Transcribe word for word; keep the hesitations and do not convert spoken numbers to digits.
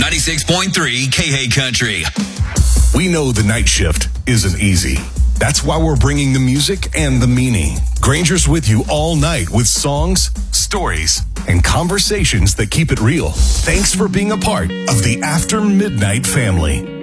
ninety-six point three K H Country. We know the night shift isn't easy. That's why we're bringing the music and the meaning. Granger's with you all night with songs, stories, and conversations that keep it real. Thanks for being a part of the After Midnight family.